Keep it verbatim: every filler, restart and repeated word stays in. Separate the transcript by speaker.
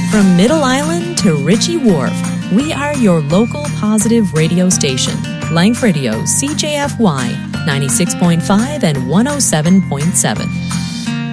Speaker 1: From Middle Island to Ritchie Wharf, we are your local positive radio station. Langs Radio, C J F Y, ninety-six point five and one oh seven point seven.